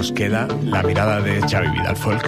nos queda la mirada de Xavi Vidal Folk.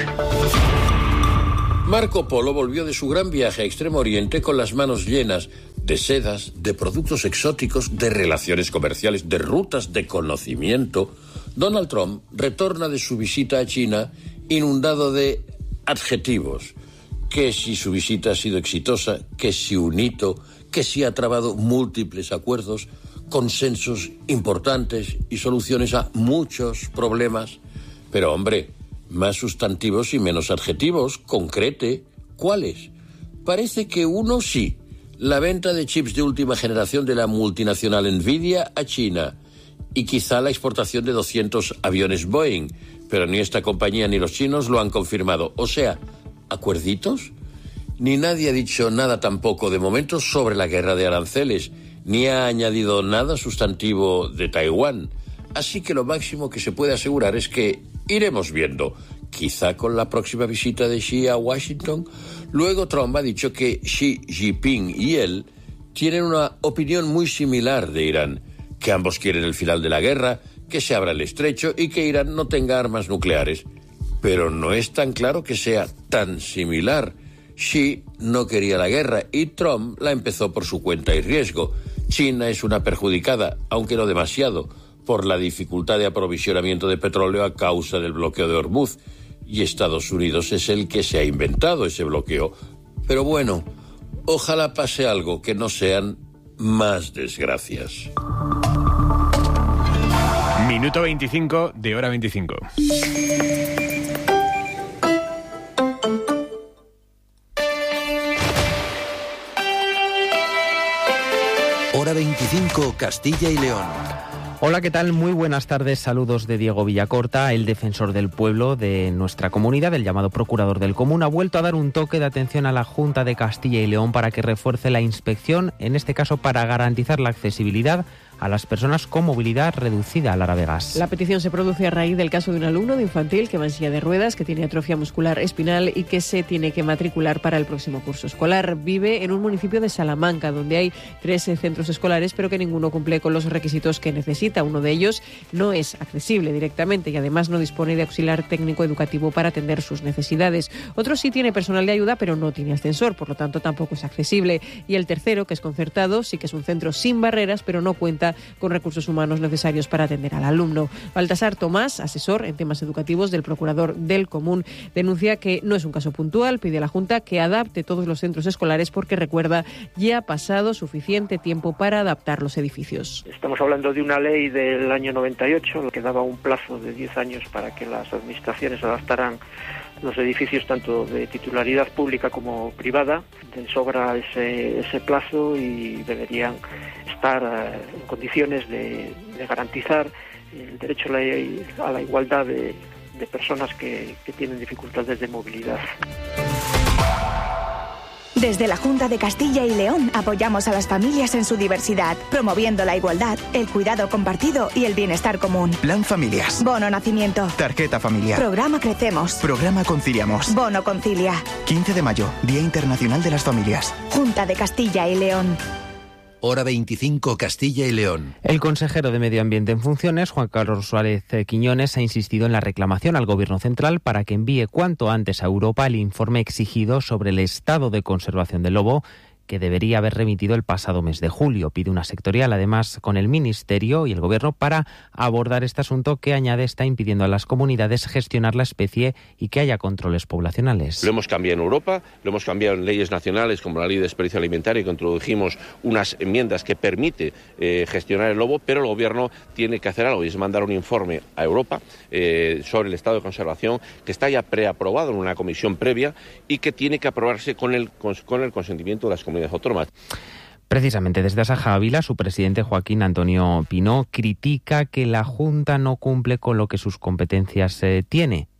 Marco Polo volvió de su gran viaje a Extremo Oriente con las manos llenas de sedas, de productos exóticos, de relaciones comerciales, de rutas de conocimiento. Donald Trump retorna de su visita a China inundado de adjetivos. Que si su visita ha sido exitosa, que si un hito, que si ha trabado múltiples acuerdos, consensos importantes y soluciones a muchos problemas. Pero, hombre, más sustantivos y menos adjetivos, concrete. ¿Cuáles? Parece que uno sí. La venta de chips de última generación de la multinacional Nvidia a China. Y quizá la exportación de 200 aviones Boeing. Pero ni esta compañía ni los chinos lo han confirmado. O sea, ¿acuerditos? Ni nadie ha dicho nada tampoco de momento sobre la guerra de aranceles, ni ha añadido nada sustantivo de Taiwán. Así que lo máximo que se puede asegurar es que iremos viendo, quizá con la próxima visita de Xi a Washington. Luego Trump ha dicho que Xi Jinping y él tienen una opinión muy similar de Irán, que ambos quieren el final de la guerra, que se abra el estrecho y que Irán no tenga armas nucleares. Pero no es tan claro que sea tan similar. Xi no quería la guerra y Trump la empezó por su cuenta y riesgo. China es una perjudicada, aunque no demasiado, por la dificultad de aprovisionamiento de petróleo a causa del bloqueo de Hormuz. Y Estados Unidos es el que se ha inventado ese bloqueo. Pero bueno, ojalá pase algo, que no sean más desgracias. Minuto 25 de Hora 25. Hora 25, Castilla y León. Hola, ¿qué tal? Muy buenas tardes. Saludos de Diego Villacorta, el defensor del pueblo de nuestra comunidad, el llamado procurador del común. Ha vuelto a dar un toque de atención a la Junta de Castilla y León para que refuerce la inspección, en este caso para garantizar la accesibilidad a las personas con movilidad reducida a Lara Vegas. La petición se produce a raíz del caso de un alumno de infantil que va en silla de ruedas, que tiene atrofia muscular espinal y que se tiene que matricular para el próximo curso escolar. Vive en un municipio de Salamanca, donde hay 13 centros escolares, pero que ninguno cumple con los requisitos que necesita. Uno de ellos no es accesible directamente y además no dispone de auxiliar técnico educativo para atender sus necesidades. Otro sí tiene personal de ayuda, pero no tiene ascensor, por lo tanto tampoco es accesible. Y el tercero, que es concertado, sí que es un centro sin barreras, pero no cuenta con recursos humanos necesarios para atender al alumno. Baltasar Tomás, asesor en temas educativos del procurador del común, denuncia que no es un caso puntual, pide a la Junta que adapte todos los centros escolares porque, recuerda, ya ha pasado suficiente tiempo para adaptar los edificios. Estamos hablando de una ley del año 98 que daba un plazo de 10 años para que las administraciones adaptaran los edificios tanto de titularidad pública como privada. De sobra ese plazo y deberían estar en condiciones de garantizar el derecho a la igualdad de personas que tienen dificultades de movilidad. Desde la Junta de Castilla y León apoyamos a las familias en su diversidad, promoviendo la igualdad, el cuidado compartido y el bienestar común. Plan Familias. Bono Nacimiento. Tarjeta familiar. Programa Crecemos. Programa Conciliamos. Bono Concilia. 15 de mayo, Día Internacional de las Familias. Junta de Castilla y León. Hora 25, Castilla y León. El consejero de Medio Ambiente en funciones, Juan Carlos Suárez Quiñones, ha insistido en la reclamación al Gobierno central para que envíe cuanto antes a Europa el informe exigido sobre el estado de conservación del lobo, que debería haber remitido el pasado mes de julio. Pide una sectorial, además, con el Ministerio y el Gobierno para abordar este asunto que, añade, está impidiendo a las comunidades gestionar la especie y que haya controles poblacionales. Lo hemos cambiado en Europa, lo hemos cambiado en leyes nacionales como la Ley de Desperdicio Alimentario, que introdujimos unas enmiendas que permite gestionar el lobo, pero el Gobierno tiene que hacer algo y es mandar un informe a Europa sobre el estado de conservación que está ya preaprobado en una comisión previa y que tiene que aprobarse con el consentimiento de las comunidades autónomas. Precisamente desde Asaja Ávila, su presidente Joaquín Antonio Pinó critica que la Junta no cumple con lo que sus competencias tiene,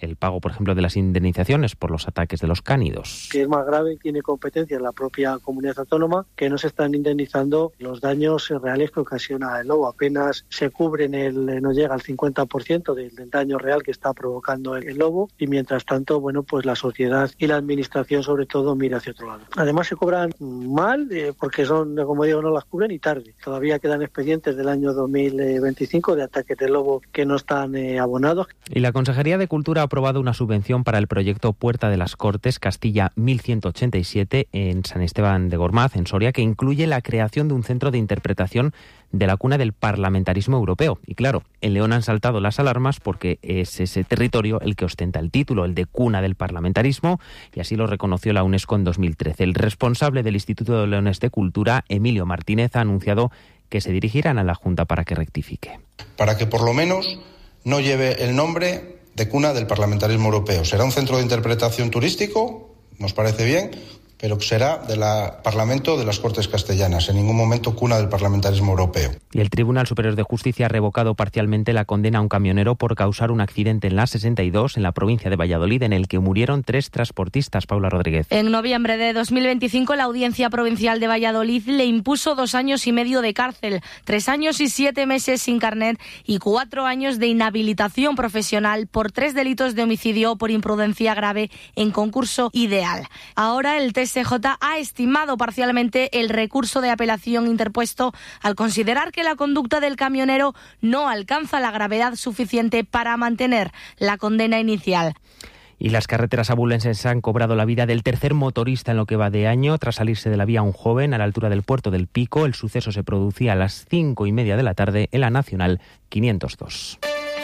el pago, por ejemplo, de las indemnizaciones por los ataques de los cánidos. Que es más grave, tiene competencia en la propia comunidad autónoma, que no se están indemnizando los daños reales que ocasiona el lobo. Apenas se cubren, no llega al 50% del daño real que está provocando el lobo, y mientras tanto, bueno, pues la sociedad y la administración sobre todo mira hacia otro lado. Además se cobran mal porque son, como digo, no las cubren y tarde. Todavía quedan expedientes del año 2025 de ataques de lobo que no están abonados. Y la Consejería de Cultura ha aprobado una subvención para el proyecto Puerta de las Cortes Castilla 1187 en San Esteban de Gormaz, en Soria, que incluye la creación de un centro de interpretación de la cuna del parlamentarismo europeo. Y claro, en León han saltado las alarmas porque es ese territorio el que ostenta el título, el de cuna del parlamentarismo, y así lo reconoció la UNESCO en 2013. El responsable del Instituto de Leones de Cultura, Emilio Martínez, ha anunciado que se dirigirán a la Junta para que rectifique. Para que por lo menos no lleve el nombre de cuna del parlamentarismo europeo. Será un centro de interpretación turístico, nos parece bien, pero será del Parlamento de las Cortes Castellanas, en ningún momento cuna del parlamentarismo europeo. Y el Tribunal Superior de Justicia ha revocado parcialmente la condena a un camionero por causar un accidente en la 62 en la provincia de Valladolid, en el que murieron 3 transportistas. Paula Rodríguez. En noviembre de 2025, la Audiencia Provincial de Valladolid le impuso 2 años y medio de cárcel, 3 años y 7 meses sin carnet y 4 años de inhabilitación profesional por 3 delitos de homicidio o por imprudencia grave en concurso ideal. Ahora el TSJ ha estimado parcialmente el recurso de apelación interpuesto al considerar que la conducta del camionero no alcanza la gravedad suficiente para mantener la condena inicial. Y las carreteras abulenses han cobrado la vida del tercer motorista en lo que va de año. Tras salirse de la vía un joven a la altura del puerto del Pico, el suceso se producía a las 5:30 de la tarde en la Nacional 502.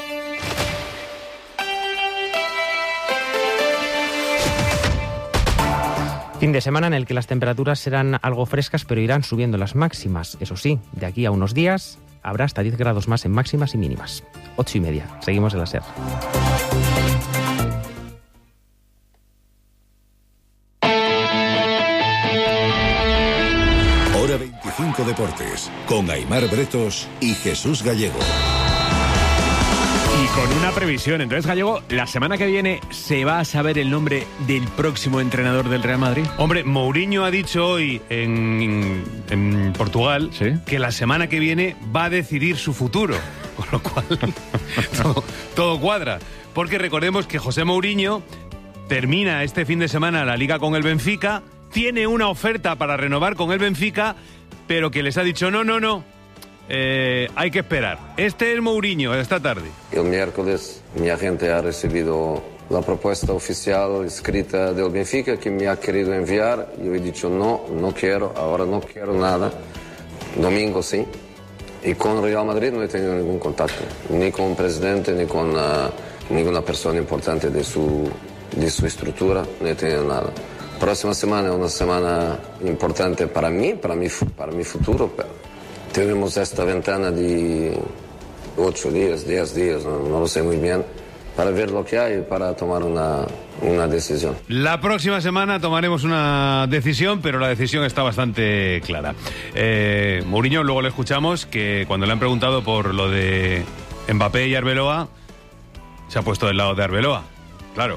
Fin de semana en el que las temperaturas serán algo frescas, pero irán subiendo las máximas. Eso sí, de aquí a unos días habrá hasta 10 grados más en máximas y mínimas. 8:30. Seguimos en la SER. Hora 25 Deportes, con Aimar Bretos y Jesús Gallego. Y con una previsión. Entonces, Gallego, la semana que viene se va a saber el nombre del próximo entrenador del Real Madrid. Hombre, Mourinho ha dicho hoy en Portugal, ¿sí?, que la semana que viene va a decidir su futuro. Con lo cual, todo cuadra. Porque recordemos que José Mourinho termina este fin de semana la Liga con el Benfica, tiene una oferta para renovar con el Benfica, pero que les ha dicho no. Hay que esperar. Este es Mourinho esta tarde. El miércoles mi agente ha recibido la propuesta oficial escrita del Benfica que me ha querido enviar. Yo he dicho no quiero, ahora no quiero nada. Domingo sí. Y con Real Madrid no he tenido ningún contacto, ni con el presidente, ni con ninguna persona importante de su estructura, no he tenido nada. Próxima semana es una semana importante para mí, para mi futuro, pero tenemos esta ventana de 8 días, 10 días, no lo sé muy bien, para ver lo que hay y para tomar una decisión. La próxima semana tomaremos una decisión, pero la decisión está bastante clara. Mourinho, luego le escuchamos, que cuando le han preguntado por lo de Mbappé y Arbeloa, se ha puesto del lado de Arbeloa. Claro.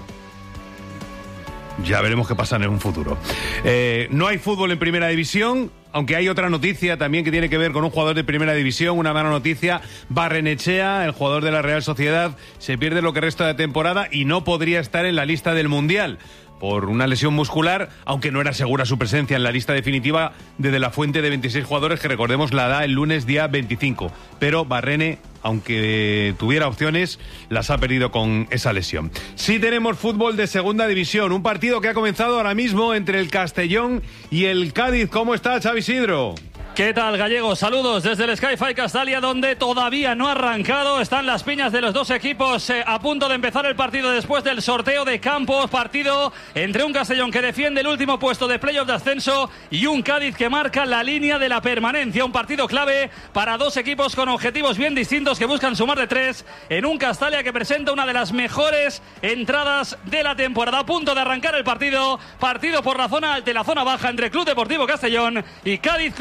Ya veremos qué pasa en un futuro. No hay fútbol en Primera División, aunque hay otra noticia también que tiene que ver con un jugador de Primera División, una mala noticia. Barrenechea, el jugador de la Real Sociedad, se pierde lo que resta de temporada y no podría estar en la lista del Mundial por una lesión muscular, aunque no era segura su presencia en la lista definitiva de la fuente de 26 jugadores que, recordemos, la da el lunes día 25. Pero Barrene, aunque tuviera opciones, las ha perdido con esa lesión. Sí tenemos fútbol de Segunda División, un partido que ha comenzado ahora mismo entre el Castellón y el Cádiz. ¿Cómo está, Xavi Isidro? ¿Qué tal, Gallego? Saludos desde el Sky-Fi Castalia, donde todavía no ha arrancado. Están las piñas de los dos equipos a punto de empezar el partido después del sorteo de campos. Partido entre un Castellón que defiende el último puesto de playoff de ascenso y un Cádiz que marca la línea de la permanencia. Un partido clave para dos equipos con objetivos bien distintos que buscan sumar de 3 en un Castalia que presenta una de las mejores entradas de la temporada. A punto de arrancar el partido por la zona alta y la zona baja entre Club Deportivo Castellón y Cádiz Club de Fútbol.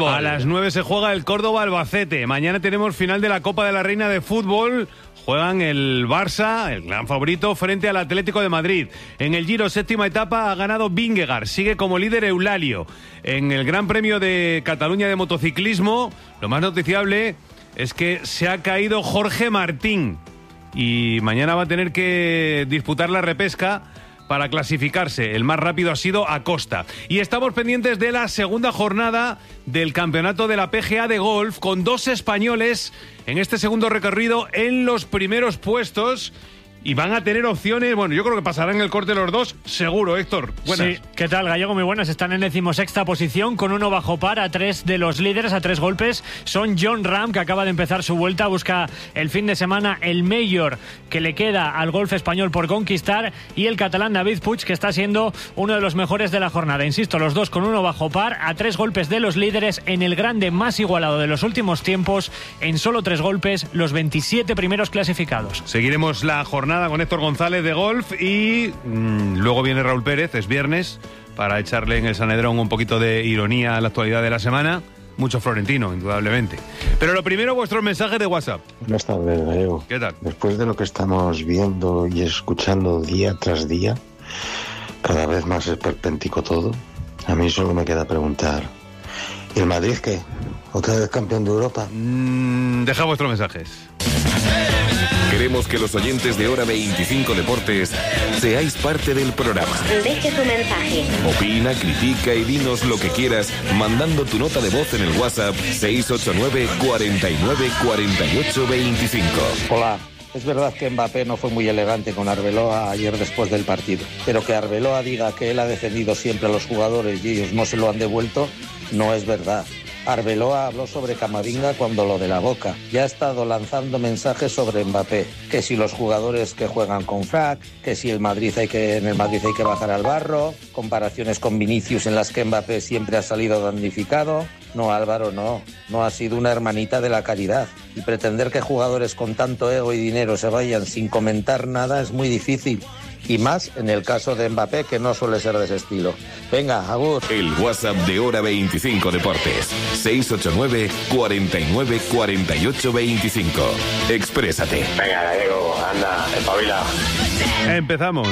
fútbol. A las 9 se juega el Córdoba-Albacete. Mañana tenemos final de la Copa de la Reina de Fútbol. Juegan el Barça, el gran favorito, frente al Atlético de Madrid. En el Giro, séptima etapa, ha ganado Vingegaard. Sigue como líder Eulalio. En el Gran Premio de Cataluña de motociclismo, lo más noticiable es que se ha caído Jorge Martín. Y mañana va a tener que disputar la repesca para clasificarse. El más rápido ha sido Acosta. Y estamos pendientes de la segunda jornada del campeonato de la PGA de golf, con 2 españoles en este segundo recorrido en los primeros puestos. Y van a tener opciones, bueno, yo creo que pasarán el corte los dos, seguro, Héctor. Buenas. Sí, ¿qué tal, Gallego? Muy buenas. Están en 16ª posición con 1 bajo par a 3 de los líderes, a 3 golpes. Son Jon Rahm, que acaba de empezar su vuelta, busca el fin de semana el Major que le queda al golf español por conquistar, y el catalán David Puig, que está siendo uno de los mejores de la jornada. Insisto, los dos con 1 bajo par a 3 golpes de los líderes en el grande más igualado de los últimos tiempos. En solo 3 golpes, los 27 primeros clasificados. Seguiremos la jornada con Héctor González de golf y luego viene Raúl Pérez, es viernes, para echarle en el Sanedrón un poquito de ironía a la actualidad de la semana. Mucho florentino, indudablemente. Pero lo primero, vuestros mensajes de WhatsApp. Buenas tardes, Gallego. ¿Qué tal? Después de lo que estamos viendo y escuchando día tras día, cada vez más esperpéntico todo, a mí solo me queda preguntar, ¿y el Madrid qué? ¿Otra vez campeón de Europa? Deja vuestros mensajes. Queremos que los oyentes de Hora 25 Deportes seáis parte del programa. Deje su mensaje. Opina, critica y dinos lo que quieras mandando tu nota de voz en el WhatsApp 689 49 48 25. Hola. Es verdad que Mbappé no fue muy elegante con Arbeloa ayer después del partido, pero que Arbeloa diga que él ha defendido siempre a los jugadores y ellos no se lo han devuelto, no es verdad. Arbeloa habló sobre Camavinga cuando lo de la Boca. Ya ha estado lanzando mensajes sobre Mbappé, que si los jugadores que juegan con frac, que si en el Madrid hay que bajar al barro, comparaciones con Vinicius en las que Mbappé siempre ha salido damnificado. No, Álvaro, no ha sido una hermanita de la caridad. Y pretender que jugadores con tanto ego y dinero se vayan sin comentar nada es muy difícil. Y más en el caso de Mbappé, que no suele ser de ese estilo. Venga, agur. El WhatsApp de Hora 25 Deportes. 689 49 48 25. Exprésate. Venga, Gallego, anda, espabila. Empezamos.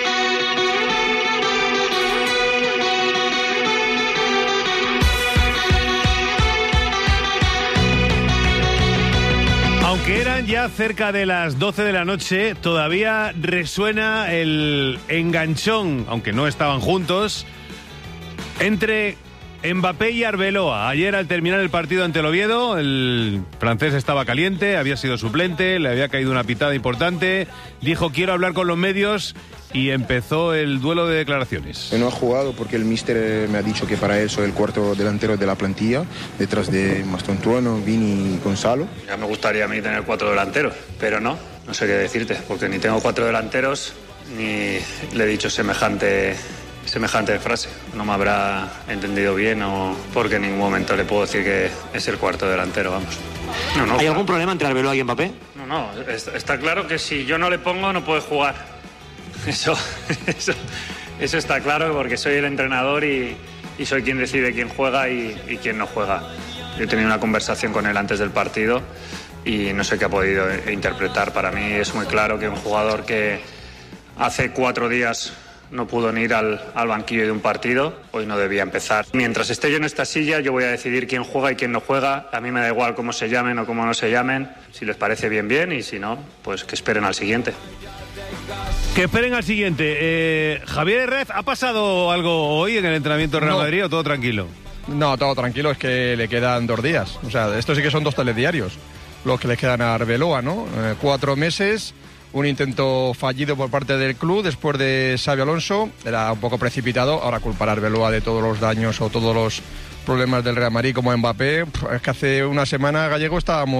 Aunque eran ya cerca de las 12 de la noche, todavía resuena el enganchón, aunque no estaban juntos, entre Mbappé y Arbeloa. Ayer, al terminar el partido ante el Oviedo, el francés estaba caliente, había sido suplente, le había caído una pitada importante, dijo quiero hablar con los medios y empezó el duelo de declaraciones. No ha jugado porque el míster me ha dicho que para él soy el cuarto delantero de la plantilla, detrás de Mastontuono, Vini y Gonzalo. Ya me gustaría a mí tener 4 delanteros, pero no sé qué decirte, porque ni tengo 4 delanteros, ni le he dicho semejante frase. No me habrá entendido bien o porque en ningún momento le puedo decir que es el cuarto delantero, vamos. No, ¿Hay algún problema entre Arbeloa y Mbappé? No, está claro que si yo no le pongo no puede jugar. Eso está claro porque soy el entrenador y soy quien decide quién juega y quién no juega. Yo he tenido una conversación con él antes del partido y no sé qué ha podido interpretar. Para mí es muy claro que un jugador que hace 4 días no pudo ni ir al banquillo de un partido, hoy no debía empezar. Mientras esté yo en esta silla, yo voy a decidir quién juega y quién no juega. A mí me da igual cómo se llamen o cómo no se llamen. Si les parece bien, y si no, pues que esperen al siguiente. Que esperen al siguiente. Javier Herrez, ¿ha pasado algo hoy en el entrenamiento del Real Madrid o todo tranquilo? No, todo tranquilo, es que le quedan 2 días. O sea, esto sí que son 2 telediarios los que le quedan a Arbeloa, ¿no? 4 meses, un intento fallido por parte del club después de Xabi Alonso, era un poco precipitado, ahora culpar a Arbeloa de todos los daños o todos los problemas del Real Madrid como Mbappé. Es que hace una semana, Gallego, estábamos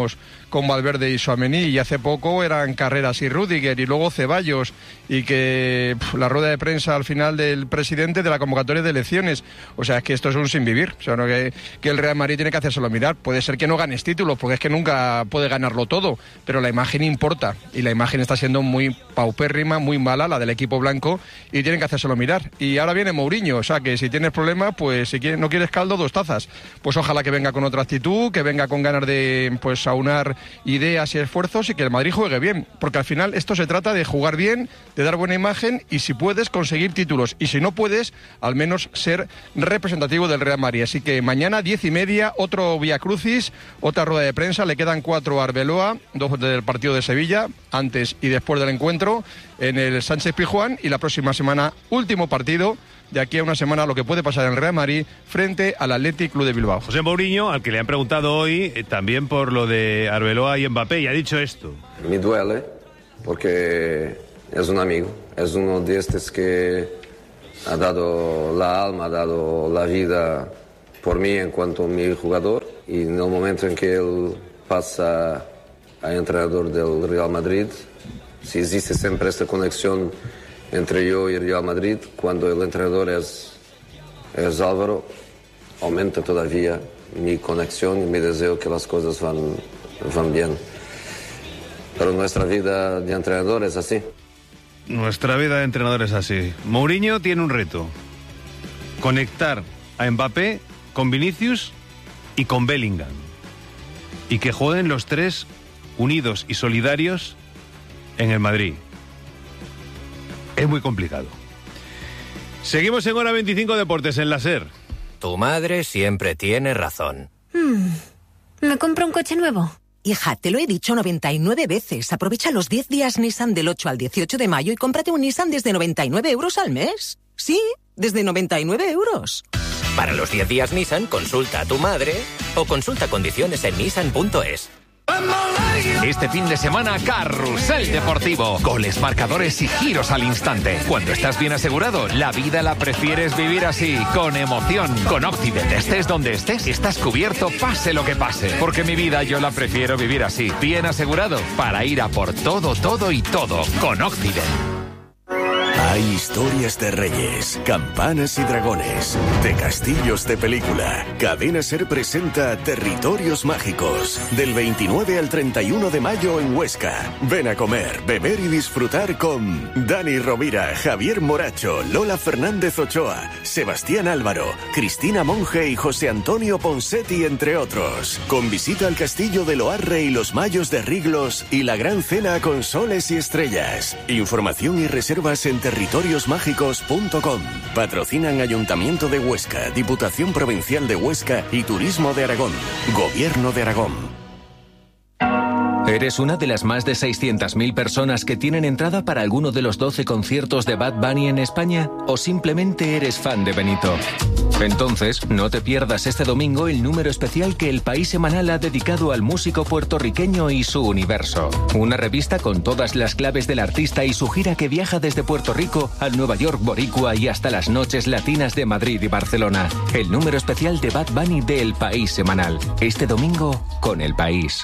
con Valverde y Tchouaméni, y hace poco eran Carreras y Rüdiger, y luego Ceballos, y que la rueda de prensa al final del presidente de la convocatoria de elecciones. O sea, es que esto es un sin vivir. O sea, ¿no? que el Real Madrid tiene que hacérselo mirar. Puede ser que no ganes títulos, porque es que nunca puede ganarlo todo, pero la imagen importa, y la imagen está siendo muy paupérrima, muy mala, la del equipo blanco, y tienen que hacérselo mirar. Y ahora viene Mourinho, o sea, que si tienes problemas, pues si no quieres caldo, 2 tazas. Pues ojalá que venga con otra actitud, que venga con ganas de pues aunar ideas y esfuerzos, y que el Madrid juegue bien, porque al final esto se trata de jugar bien, de dar buena imagen, y si puedes conseguir títulos, y si no puedes, al menos ser representativo del Real Madrid. Así que mañana 10:30, otro Vía Crucis, otra rueda de prensa, le quedan 4 a Arbeloa, 2 del partido de Sevilla, antes y después del encuentro en el Sánchez Pizjuán, y la próxima semana último partido de aquí a una semana, lo que puede pasar en el Real Madrid frente al Athletic Club de Bilbao. José Mourinho, al que le han preguntado hoy también por lo de Arbeloa y Mbappé, y ha dicho esto. Me duele porque es un amigo, es uno de estos que ha dado la alma, ha dado la vida por mí en cuanto a mi jugador, y en el momento en que él pasa a entrenador del Real Madrid, si existe siempre esta conexión entre yo y el Real Madrid, cuando el entrenador es Álvaro, aumenta todavía mi conexión y mi deseo que las cosas van bien. Pero nuestra vida de entrenador es así. Nuestra vida de entrenador es así. Mourinho tiene un reto: conectar a Mbappé con Vinicius y con Bellingham, y que jueguen los 3 unidos y solidarios en el Madrid. Es muy complicado. Seguimos en Hora 25 Deportes en la SER. Tu madre siempre tiene razón. ¿Me compro un coche nuevo? Hija, te lo he dicho 99 veces. Aprovecha los 10 días Nissan del 8 al 18 de mayo y cómprate un Nissan desde 99 euros al mes. Sí, desde 99 euros. Para los 10 días Nissan, consulta a tu madre o consulta condiciones en nissan.es. Este fin de semana, Carrusel Deportivo. Goles, marcadores y giros al instante. Cuando estás bien asegurado, la vida la prefieres vivir así, con emoción. Con Occident, estés donde estés, estás cubierto, pase lo que pase. Porque mi vida yo la prefiero vivir así, bien asegurado, para ir a por todo, todo y todo. Con Occident. Hay historias de reyes, campanas y dragones, de castillos de película. Cadena SER presenta Territorios Mágicos, del 29 al 31 de mayo en Huesca. Ven a comer, beber y disfrutar con Dani Rovira, Javier Moracho, Lola Fernández Ochoa, Sebastián Álvaro, Cristina Monge y José Antonio Ponsetti, entre otros. Con visita al Castillo de Loarre y los Mayos de Riglos y la gran cena con soles y estrellas. Información y reservas en territoriosmágicos.com. Patrocinan Ayuntamiento de Huesca, Diputación Provincial de Huesca y Turismo de Aragón. Gobierno de Aragón. ¿Eres una de las más de 600.000 personas que tienen entrada para alguno de los 12 conciertos de Bad Bunny en España? ¿O simplemente eres fan de Benito? Entonces, no te pierdas este domingo el número especial que El País Semanal ha dedicado al músico puertorriqueño y su universo. Una revista con todas las claves del artista y su gira que viaja desde Puerto Rico al Nueva York boricua y hasta las noches latinas de Madrid y Barcelona. El número especial de Bad Bunny de El País Semanal. Este domingo con El País.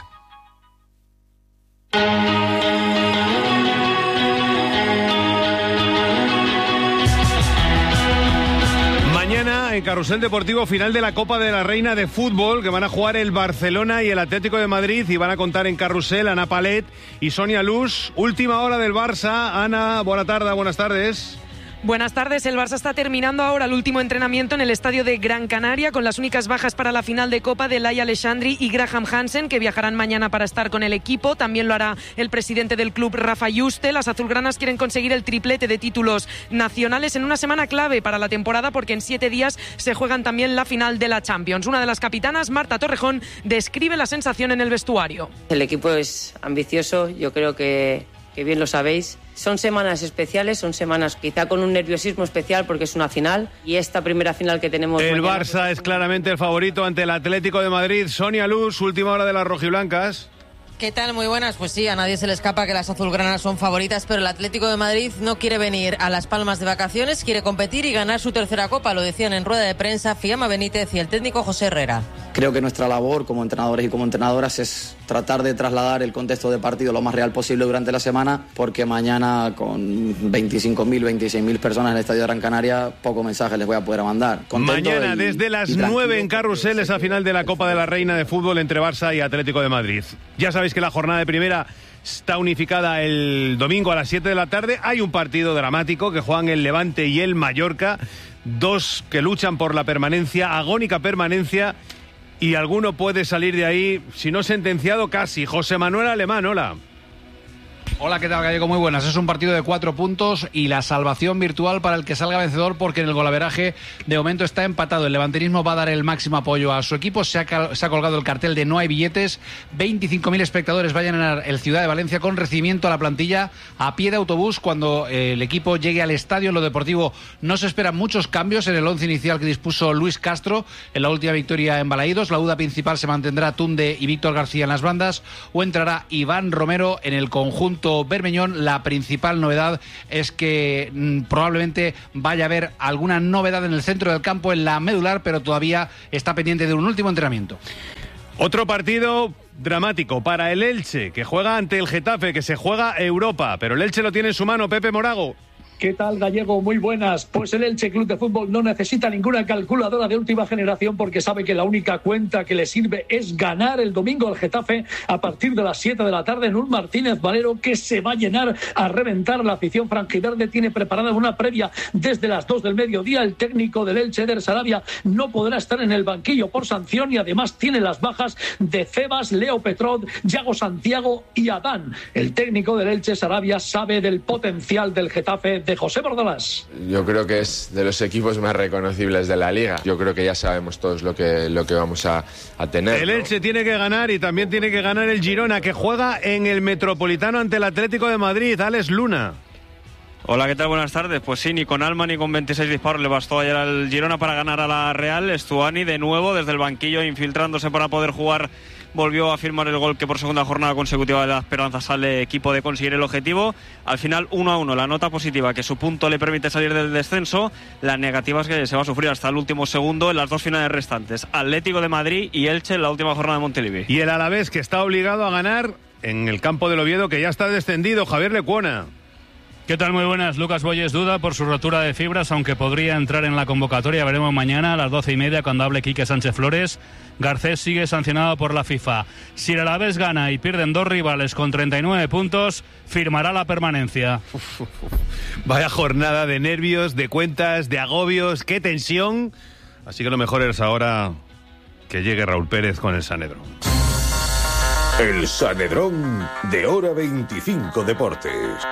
Mañana en Carrusel Deportivo, final de la Copa de la Reina de Fútbol, que van a jugar el Barcelona y el Atlético de Madrid, y van a contar en Carrusel Ana Palet y Sonia Luz. Última hora del Barça. Ana, buenas tardes. Buenas tardes. El Barça está terminando ahora el último entrenamiento en el estadio de Gran Canaria, con las únicas bajas para la final de Copa de Laia Alexandri y Graham Hansen, que viajarán mañana para estar con el equipo. También lo hará el presidente del club, Rafa Yuste. Las azulgranas quieren conseguir el triplete de títulos nacionales en una semana clave para la temporada, porque en 7 días se juegan también la final de la Champions. Una de las capitanas, Marta Torrejón, describe la sensación en el vestuario. El equipo es ambicioso, yo creo que bien lo sabéis. Son semanas especiales, son semanas quizá con un nerviosismo especial porque es una final, y esta primera final que tenemos... El Barça es claramente el favorito ante el Atlético de Madrid. Sonia Luz, última hora de las rojiblancas. ¿Qué tal? Muy buenas. Pues sí, a nadie se le escapa que las azulgranas son favoritas, pero el Atlético de Madrid no quiere venir a Las Palmas de vacaciones, quiere competir y ganar su tercera copa. Lo decían en rueda de prensa Fiamma Benítez y el técnico José Herrera. Creo que nuestra labor como entrenadores y como entrenadoras es tratar de trasladar el contexto de partido lo más real posible durante la semana, porque mañana con 25.000, 26.000 personas en el Estadio de Gran Canaria, poco mensaje les voy a poder mandar. Contento mañana desde las 9 en Carrusel, esa final de la Copa de la Reina de Fútbol entre Barça y Atlético de Madrid. Ya sabéis que la jornada de primera está unificada el domingo a las 7 de la tarde. Hay un partido dramático que juegan el Levante y el Mallorca, dos que luchan por la permanencia, agónica permanencia, y alguno puede salir de ahí, si no sentenciado, casi. José Manuel Alemán, hola. Hola, ¿qué tal, Gallego? Muy buenas. Es un partido de 4 puntos y la salvación virtual para el que salga vencedor, porque en el golaveraje de momento está empatado. El levantinismo va a dar el máximo apoyo a su equipo. Se ha colgado el cartel de no hay billetes. 25.000 espectadores va a llenar el Ciudad de Valencia con recibimiento a la plantilla a pie de autobús cuando el equipo llegue al estadio. En lo deportivo no se esperan muchos cambios en el once inicial que dispuso Luis Castro en la última victoria en Balaídos. La duda principal se mantendrá Tunde y Víctor García en las bandas, o entrará Iván Romero en el conjunto bermeñón. La principal novedad es que probablemente vaya a haber alguna novedad en el centro del campo, en la medular, pero todavía está pendiente de un último entrenamiento. Otro partido dramático para el Elche, que juega ante el Getafe, que se juega Europa, pero el Elche lo tiene en su mano. Pepe Morago. ¿Qué tal, Gallego? Muy buenas. Pues el Elche Club de Fútbol no necesita ninguna calculadora de última generación, porque sabe que la única cuenta que le sirve es ganar el domingo al Getafe a partir de las 7 de la tarde en un Martínez Valero que se va a llenar a reventar. La afición franjiverde tiene preparada una previa desde las 2 del mediodía. El técnico del Elche, Eder Sarabia, no podrá estar en el banquillo por sanción y además tiene las bajas de Cebas, Leo Petrov, Yago Santiago y Adán. El técnico del Elche, Sarabia, sabe del potencial del Getafe de José Bordalás. Yo creo que es de los equipos más reconocibles de la liga. Yo creo que ya sabemos todos lo que vamos a tener. El Elche tiene que ganar, y también tiene que ganar el Girona, que juega en el Metropolitano ante el Atlético de Madrid. Alex Luna. Hola, ¿qué tal? Buenas tardes. Pues sí, ni con alma ni con 26 disparos le bastó ayer al Girona para ganar a la Real. Estuani de nuevo desde el banquillo infiltrándose para poder jugar. Volvió a firmar el gol que por segunda jornada consecutiva le da esperanzas al equipo de conseguir el objetivo. Al final 1-1, la nota positiva, que su punto le permite salir del descenso. La negativa es que se va a sufrir hasta el último segundo en las dos finales restantes. Atlético de Madrid y Elche en la última jornada de Montilivi. Y el Alavés, que está obligado a ganar en el campo del Oviedo, que ya está descendido. Javier Lecuona. ¿Qué tal? Muy buenas. Lucas Boyes duda por su rotura de fibras, aunque podría entrar en la convocatoria. Veremos mañana a las 12:30 cuando hable Quique Sánchez Flores. Garcés sigue sancionado por la FIFA. Si el Alavés gana y pierden dos rivales con 39 puntos, firmará la permanencia. Vaya jornada de nervios, de cuentas, de agobios, qué tensión. Así que lo mejor es ahora que llegue Raúl Pérez con el Sanedrón. El Sanedrón de Hora 25 Deportes.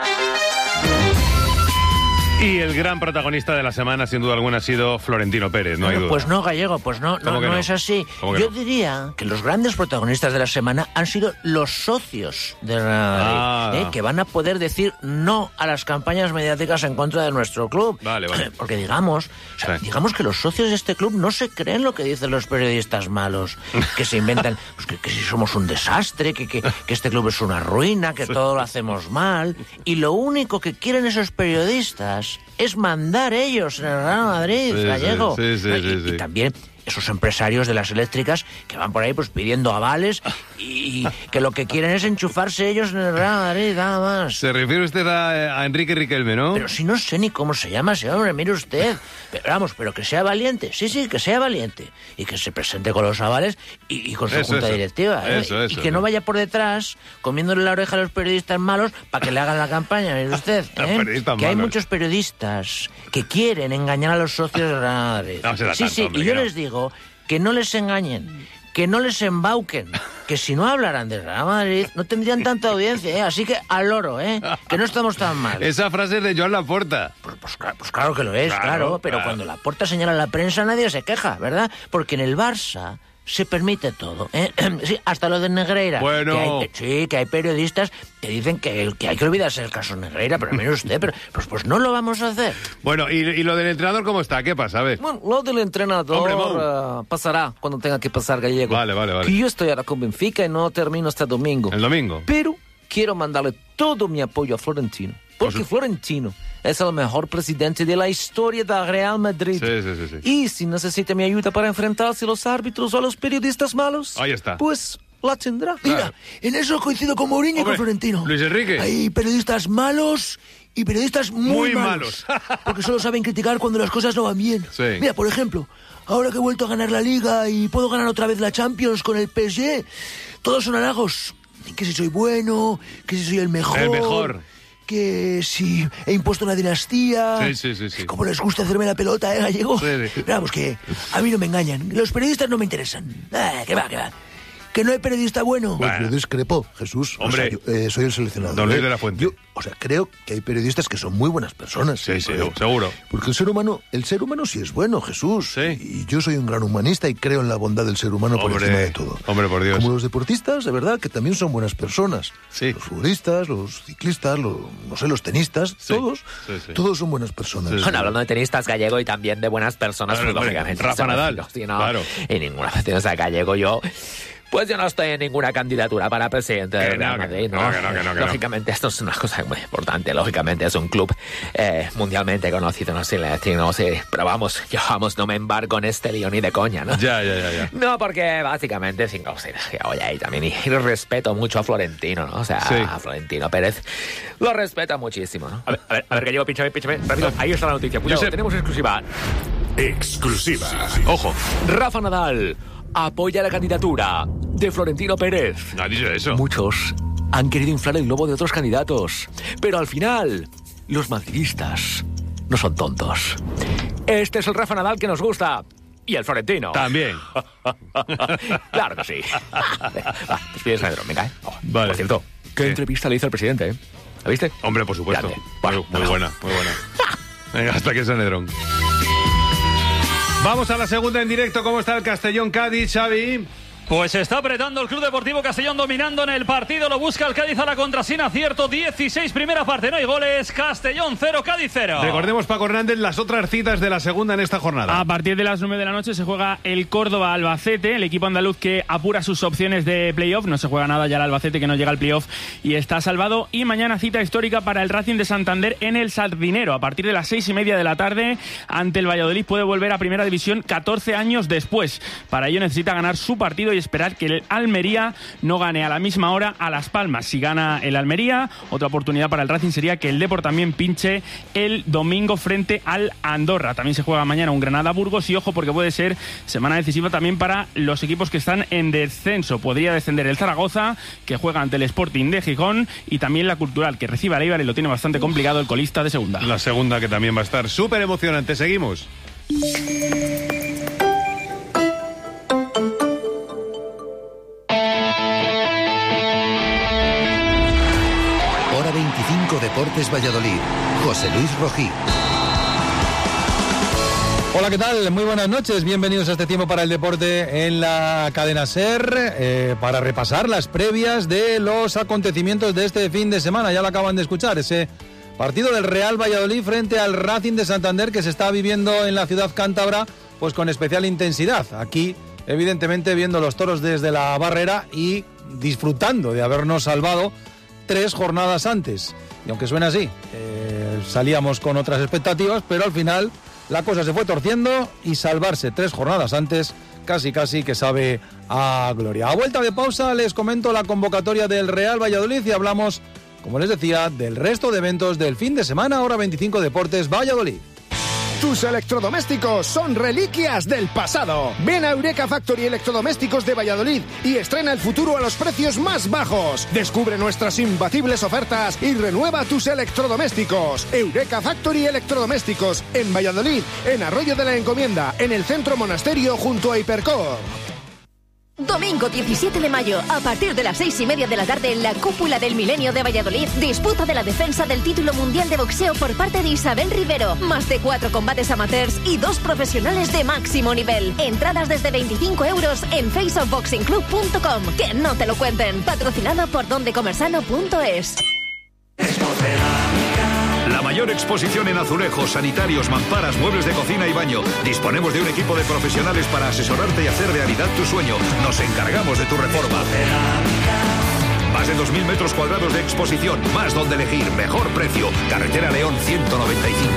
Y el gran protagonista de la semana, sin duda alguna, ha sido Florentino Pérez, no hay duda. Pues no, Gallego, pues no es así. Yo diría que los grandes protagonistas de la semana han sido los socios de la que van a poder decir no a las campañas mediáticas en contra de nuestro club. Vale. Porque digamos que los socios de este club no se creen lo que dicen los periodistas malos, que se inventan pues que si somos un desastre, que este club es una ruina, que todo lo hacemos mal, y lo único que quieren esos periodistas es mandar ellos en el Real Madrid, Gallego. Y también esos empresarios de las eléctricas que van por ahí pues pidiendo avales y que lo que quieren es enchufarse ellos en el Real Madrid, nada más. Se refiere usted a Enrique Riquelme, ¿no? Pero si no sé ni cómo se llama ese hombre, mire usted. Pero que sea valiente, sí, que sea valiente. Y que se presente con los avales y con su junta directiva. Y que no vaya por detrás comiéndole la oreja a los periodistas malos para que le hagan la campaña, mire usted. Que hay muchos periodistas que quieren engañar a los socios del Real Madrid. Y yo les digo que no les engañen, que no les embauquen, que si no hablaran de Real Madrid no tendrían tanta audiencia, así que al loro, que no estamos tan mal. Esa frase es de Joan Laporta. Pues claro que lo es, claro, pero cuando Laporta señala a la prensa nadie se queja, ¿verdad? Porque en el Barça se permite todo, ¿eh? Sí, hasta lo de Negreira. Bueno. Que hay periodistas que dicen que hay que olvidarse del caso Negreira, pero mire usted, pues no lo vamos a hacer. Bueno, ¿y lo del entrenador cómo está? ¿Qué pasa? A ver. Bueno, lo del entrenador pasará cuando tenga que pasar, Gallego. Vale. Que yo estoy ahora con Benfica y no termino este domingo. ¿El domingo? Pero quiero mandarle todo mi apoyo a Florentino. Porque Florentino es el mejor presidente de la historia del Real Madrid. Sí. Y si necesita mi ayuda para enfrentarse a los árbitros o a los periodistas malos, ahí está. Pues la tendrá. Mira, en eso coincido con Mourinho y con Florentino. Luis Enrique. Hay periodistas malos y periodistas muy malos. Porque solo saben criticar cuando las cosas no van bien. Sí. Mira, por ejemplo, ahora que he vuelto a ganar la Liga y puedo ganar otra vez la Champions con el PSG, todos son halagos. Que si soy bueno, que si soy el mejor. El mejor. Que si he impuesto una dinastía. Sí. Como les gusta hacerme la pelota, Gallego. Sí. Vamos, que a mí no me engañan. Los periodistas no me interesan. Que va. Que no hay periodista bueno. Pues yo discrepo, Jesús. Hombre, yo, soy el seleccionador. Don Luis de la Fuente. Yo, creo que hay periodistas que son muy buenas personas. Sí, seguro. Porque el ser humano sí es bueno, Jesús. Sí. Y yo soy un gran humanista y creo en la bondad del ser humano por encima de todo. Hombre, por Dios. Como los deportistas, de verdad, que también son buenas personas. Sí. Los futbolistas, los ciclistas, los tenistas, todos son buenas personas. Sí. Bueno, hablando de tenistas, Gallego, y también de buenas personas, claro, lógicamente. Rafa Nadal. Claro. Y ninguna vez, o sea, Gallego, pues yo no estoy en ninguna candidatura para presidente de Real Madrid, ¿no? Que lógicamente, esto es una cosa muy importante. Lógicamente, es un club mundialmente conocido, no sé, pero vamos, no me embargo en este lío ni de coña, ¿no? Ya. No, porque básicamente, oye, ahí también, y respeto mucho a Florentino, ¿no? O sea, a Florentino Pérez lo respeto muchísimo, ¿no? A ver, Gallego, pínchame, rápido. Ahí está la noticia, cuidado, tenemos exclusiva. Exclusiva. Ojo. Rafa Nadal apoya la candidatura de Florentino Pérez. ¿No ha dicho eso? Muchos han querido inflar el globo de otros candidatos, pero al final, los madridistas no son tontos. Este es el Rafa Nadal que nos gusta. Y el Florentino. También. Claro que sí. Pues pides a Nedrón, venga, Vale. Por cierto, ¿qué entrevista le hizo el presidente? ¿La viste? Hombre, por supuesto. Muy buena. Venga, hasta que es Nedrón. Vamos a la segunda en directo. ¿Cómo está el Castellón-Cádiz, Xavi? Pues está apretando el Club Deportivo Castellón, dominando en el partido. Lo busca el Cádiz a la contra sin acierto. 16 primera parte, no hay goles. Castellón 0, Cádiz 0. Recordemos, Paco Hernández, las otras citas de la segunda en esta jornada. A partir de las 9 de la noche se juega el Córdoba-Albacete, el equipo andaluz que apura sus opciones de playoff. No se juega nada ya el Albacete, que no llega al playoff y está salvado. Y mañana cita histórica para el Racing de Santander en el Sardinero. A partir de las 6:30 de la tarde, ante el Valladolid, puede volver a Primera División 14 años después. Para ello necesita ganar su partido y esperar que el Almería no gane a la misma hora a Las Palmas. Si gana el Almería, otra oportunidad para el Racing sería que el Depor también pinche el domingo frente al Andorra. También se juega mañana un Granada-Burgos y ojo, porque puede ser semana decisiva también para los equipos que están en descenso. Podría descender el Zaragoza, que juega ante el Sporting de Gijón, y también la Cultural, que recibe al Eibar y lo tiene bastante complicado, el colista de segunda. La segunda, que también va a estar súper emocionante. Seguimos. Hora 25 Deportes Valladolid. José Luis Rojí. Hola, ¿qué tal? Muy buenas noches. Bienvenidos a este tiempo para el deporte en la cadena SER, para repasar las previas de los acontecimientos de este fin de semana. Ya lo acaban de escuchar, ese partido del Real Valladolid frente al Racing de Santander, que se está viviendo en la ciudad cántabra pues con especial intensidad. Aquí, evidentemente, viendo los toros desde la barrera y disfrutando de habernos salvado 3 jornadas antes. Y aunque suena así, salíamos con otras expectativas, pero al final la cosa se fue torciendo y salvarse 3 jornadas antes casi que sabe a gloria. A vuelta de pausa les comento la convocatoria del Real Valladolid y hablamos, como les decía, del resto de eventos del fin de semana. Hora 25 Deportes Valladolid. Tus electrodomésticos son reliquias del pasado. Ven a Eureka Factory Electrodomésticos de Valladolid y estrena el futuro a los precios más bajos. Descubre nuestras imbatibles ofertas y renueva tus electrodomésticos. Eureka Factory Electrodomésticos en Valladolid, en Arroyo de la Encomienda, en el Centro Monasterio junto a Hipercor. Domingo 17 de mayo, a partir de las 6:30 de la tarde, en la Cúpula del Milenio de Valladolid, disputa de la defensa del título mundial de boxeo por parte de Isabel Rivero. Más de 4 combates amateurs y 2 profesionales de máximo nivel. Entradas desde 25 euros en faceofboxingclub.com. Que no te lo cuenten. Patrocinado por dondecomersano.es. La mayor exposición en azulejos, sanitarios, mamparas, muebles de cocina y baño. Disponemos de un equipo de profesionales para asesorarte y hacer realidad tu sueño. Nos encargamos de tu reforma. Más de 2.000 metros cuadrados de exposición, más donde elegir, mejor precio. Carretera León 195.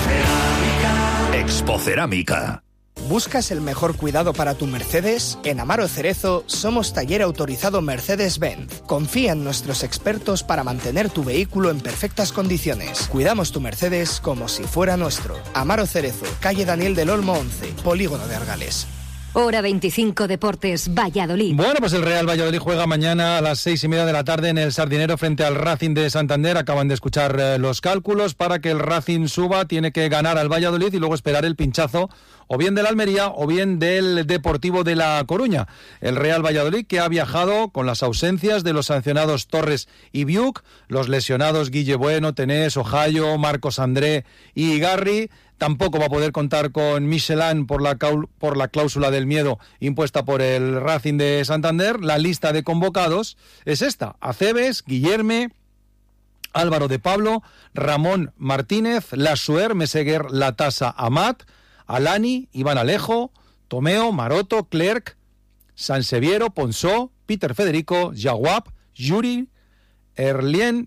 Expocerámica. ¿Buscas el mejor cuidado para tu Mercedes? En Amaro Cerezo somos taller autorizado Mercedes-Benz. Confía en nuestros expertos para mantener tu vehículo en perfectas condiciones. Cuidamos tu Mercedes como si fuera nuestro. Amaro Cerezo, calle Daniel del Olmo 11, Polígono de Argales. Hora 25 Deportes, Valladolid. Bueno, pues el Real Valladolid juega mañana a las 6:30 de la tarde en el Sardinero frente al Racing de Santander. Acaban de escuchar los cálculos. Para que el Racing suba tiene que ganar al Valladolid y luego esperar el pinchazo o bien del Almería o bien del Deportivo de La Coruña. El Real Valladolid, que ha viajado con las ausencias de los sancionados Torres y Biuk, los lesionados Guille Bueno, Tenés, Ojayo, Marcos André y Garri. Tampoco va a poder contar con Michelin por la cláusula del miedo impuesta por el Racing de Santander. La lista de convocados es esta: Aceves, Guillerme, Álvaro de Pablo, Ramón Martínez, Lassuer, Meseguer, Latasa, Amat, Alani, Iván Alejo, Tomeo, Maroto, Clerc, Sanseviero, Ponsó, Peter Federico, Jaguap, Yuri, Erlien,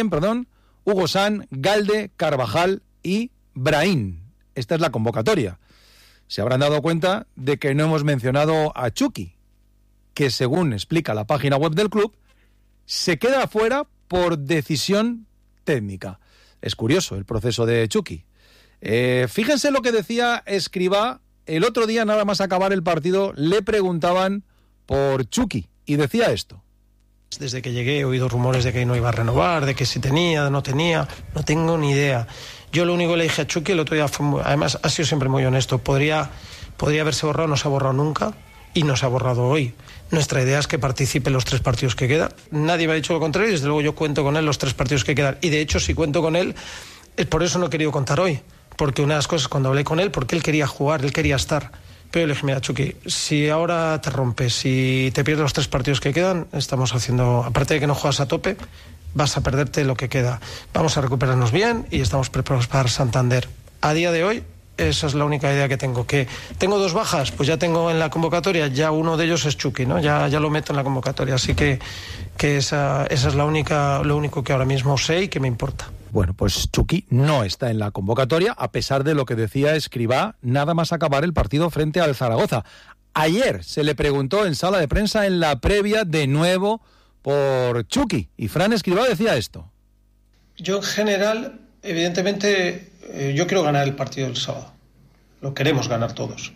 Hugo San, Galde, Carvajal y Brahim. Esta es la convocatoria. Se habrán dado cuenta de que no hemos mencionado a Chucky, que según explica la página web del club, se queda afuera por decisión técnica. Es curioso el proceso de Chucky. Fíjense lo que decía Escribá el otro día, nada más acabar el partido, le preguntaban por Chucky y decía esto. Desde que llegué he oído rumores de que no iba a renovar, de que si tenía, no tenía, no tengo ni idea. Yo lo único que le dije a Chucky el otro día fue, además ha sido siempre muy honesto, podría haberse borrado, no se ha borrado nunca y no se ha borrado hoy. Nuestra idea es que participe en los 3 partidos que quedan. Nadie me ha dicho lo contrario y desde luego yo cuento con él los 3 partidos que quedan. Y de hecho si cuento con él, es por eso no he querido contar hoy. Porque una de las cosas cuando hablé con él, porque él quería jugar, él quería estar. Pero le dije, mira Chucky, si ahora te rompes, si te pierdes los 3 partidos que quedan, estamos haciendo, aparte de que no juegas a tope, vas a perderte lo que queda. Vamos a recuperarnos bien y estamos preparados para Santander. A día de hoy, esa es la única idea que tengo. ¿Que tengo 2 bajas? Pues ya tengo en la convocatoria, ya uno de ellos es Chucky, ¿no? Ya lo meto en la convocatoria, así que esa es lo único que ahora mismo sé y que me importa. Bueno, pues Chucky no está en la convocatoria, a pesar de lo que decía Escribá, nada más acabar el partido frente al Zaragoza. Ayer se le preguntó en sala de prensa en la previa de nuevo por Chucky, y Fran Escribá decía esto. Yo en general, evidentemente, yo quiero ganar el partido del sábado. Lo queremos ganar todos.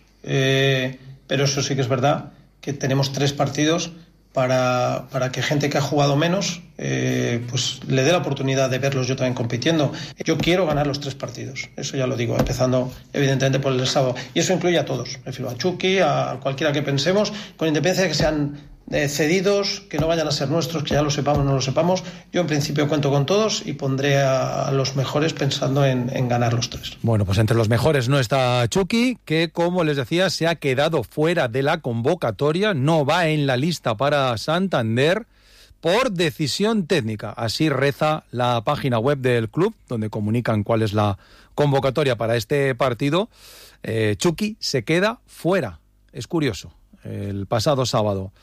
Pero eso sí que es verdad, que tenemos 3 partidos para que gente que ha jugado menos pues le dé la oportunidad de verlos yo también compitiendo. Yo quiero ganar los 3 partidos, eso ya lo digo, empezando evidentemente por el sábado, y eso incluye a todos, me refiero a Chucky, a cualquiera que pensemos, con independencia de que sean cedidos, que no vayan a ser nuestros, que ya lo sepamos o no lo sepamos. Yo en principio cuento con todos y pondré a los mejores pensando en ganar los 3. Bueno, pues entre los mejores no está Chucky, que como les decía se ha quedado fuera de la convocatoria, no va en la lista para Santander por decisión técnica. Así reza la página web del club, donde comunican cuál es la convocatoria para este partido. Chucky se queda fuera. Es curioso. El pasado sábado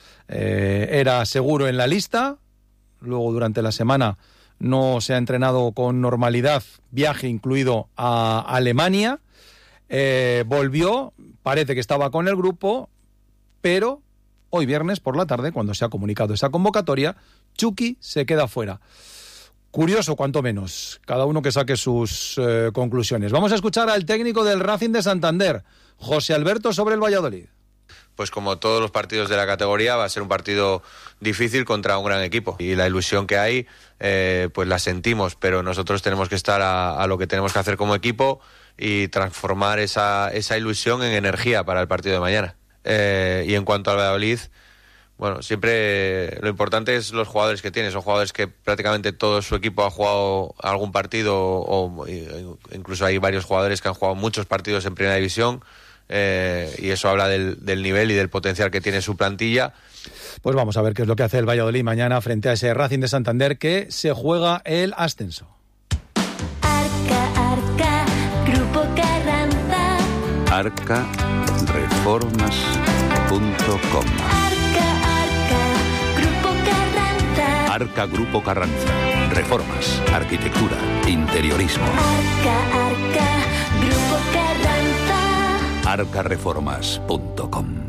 era seguro en la lista, luego durante la semana no se ha entrenado con normalidad, viaje incluido a Alemania, volvió, parece que estaba con el grupo, pero hoy viernes por la tarde, cuando se ha comunicado esa convocatoria, Chucky se queda fuera. Curioso, cuanto menos, cada uno que saque sus conclusiones. Vamos a escuchar al técnico del Racing de Santander, José Alberto, sobre el Valladolid. Pues como todos los partidos de la categoría va a ser un partido difícil contra un gran equipo y la ilusión que hay pues la sentimos, pero nosotros tenemos que estar a lo que tenemos que hacer como equipo y transformar esa ilusión en energía para el partido de mañana. Y en cuanto al Valladolid, Bueno, siempre lo importante es los jugadores que tiene. Son jugadores que prácticamente todo su equipo ha jugado algún partido, o incluso hay varios jugadores que han jugado muchos partidos en Primera División, y eso habla del nivel y del potencial que tiene su plantilla. Pues vamos a ver qué es lo que hace el Valladolid mañana frente a ese Racing de Santander que se juega el ascenso. Arca, Grupo Carranza. Arcareformas.com. Grupo Carranza. Arca Grupo Carranza. Reformas, arquitectura, interiorismo. Arca, Grupo Carranza. Arcareformas.com.